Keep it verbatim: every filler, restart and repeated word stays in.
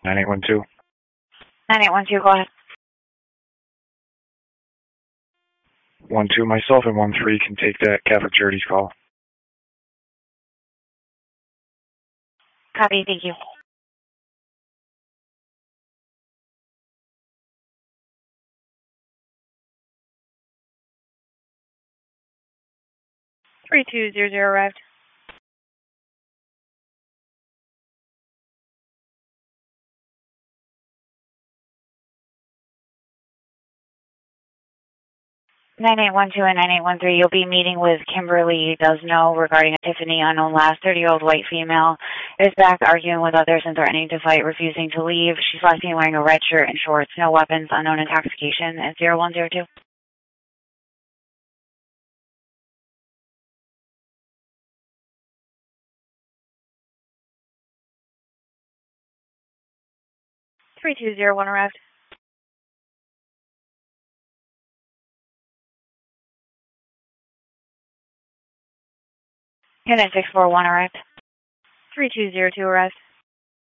nine eight one two. nine eight one two, go ahead. one two, myself and one three can take that Catholic Charities call. Copy, thank you. three two zero zero arrived. nine eight one two and nine eight one three, you'll be meeting with Kimberly Does Know regarding a Tiffany unknown last thirty-year-old white female is back arguing with others and threatening to fight, refusing to leave. She's last seen wearing a red shirt and shorts, no weapons, unknown intoxication at zero one zero two. three two zero one arrived. Unit six four one arrived. three two zero two arrived.